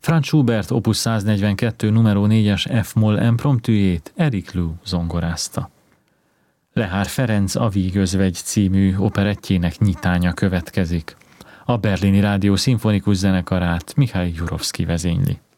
Franz Schubert opus 142 numero 4-es F-moll impromptujét Eric Lou zongorázta. Lehár Ferenc A Vígözvegy című operettjének nyitánya következik. A Berlini Rádió Szimfonikus Zenekarát Mihály Jurovszky vezényli.